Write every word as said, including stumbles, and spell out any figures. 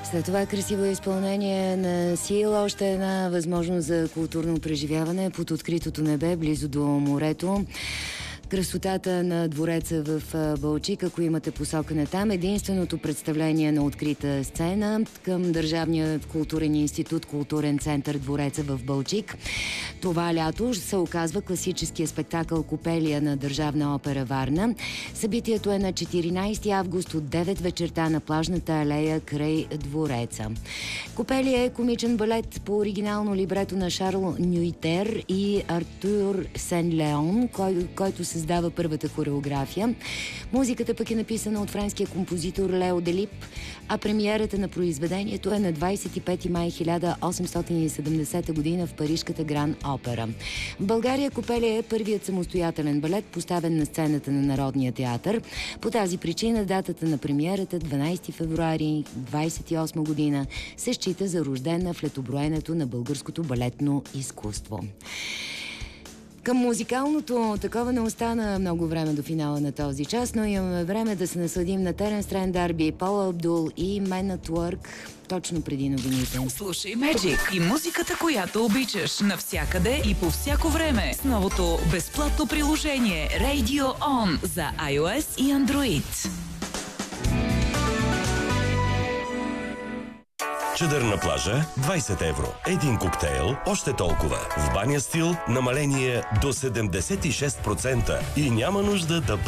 След това красиво изпълнение на Сил, още една възможност за културно преживяване под откритото небе, близо до морето. Красотата на двореца в Балчик, ако имате посока на там, единственото представление на открита сцена към Държавния културен институт, културен център Двореца в Балчик. Това лято се оказва класическия спектакъл Купелия на Държавна опера Варна. Събитието е на четиринайсети август от девет вечерта на плажната алея край Двореца. Купелия е комичен балет по оригинално либрето на Шарл Нюйтер и Артур Сен-Леон, кой, който създава първата хореография. Музиката пък е написана от френския композитор Лео Делип, а премиерата на произведението е на двайсет и пети май хиляда осемстотин и седемдесета година в парижката Гран Опера. В България Купелия е първият самостоятелен балет, поставен на сцената на Народния театър. По тази причина датата на премиерата, дванайсети февруари двайсет и осма година, се счита за рождена в летоброенето на българското балетно изкуство. Към музикалното такова не остана много време до финала на този час, но имаме време да се насладим на Теренс Трент Дарби, Паула Абдул и Men at Work точно преди новините. Слушай Magic и музиката, която обичаш, навсякъде и по всяко време с новото безплатно приложение Radio On за iOS и Android. Чадър на плажа – двайсет евро. Един коктейл – още толкова. В Баня Стил намаление до седемдесет и шест процента и няма нужда да